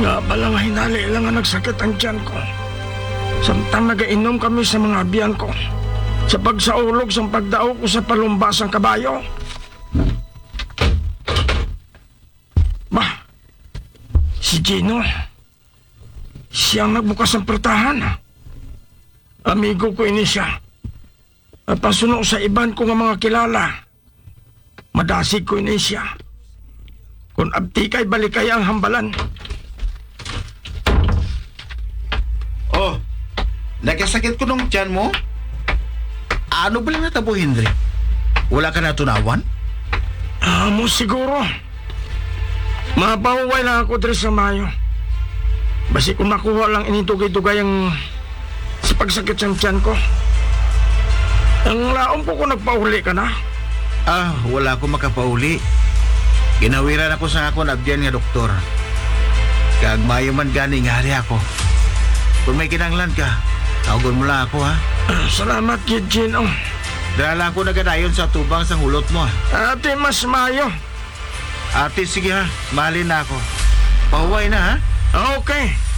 Nga palang hinali lang ang nagsakit ang tiyan ko. Samtang nagainom kami sa mga biyan ko. Sa pagsaulog sa pagdao ko sa palumbas ng kabayo. Bah, si Gino. Siyang nagbukas ng pertahan. Amigo ko ini siya. Pasuno sa iban ko nga mga kilala. Madasig ko ini siya. Kung abti kay balikay ang hambalan. Oh, nagkasakit ko nung tiyan mo? Ano ba lang natabo, Henry? Wala ka natunawan? Mo siguro. Mapahuway lang ako diri sa Mayo. Basi kung makuha lang initugay-tugay ang sa pagsakit sa tiyan ko. Ang laom po ko nagpauli ka na. Wala ko makapauli. Ginawiran ako sa ako na abdiyan nga doktor. Kag mayo man gani nga hari ako. Kung may kinanglan ka, tawagon mo lang ako, ha? Salamat, Kid Gino. Dala ko nagadayon sa tubang sa hulot mo. Ate, mas mayo. Ate, sige ha. Mahalin na ako. Pahuway na, ha? Okay.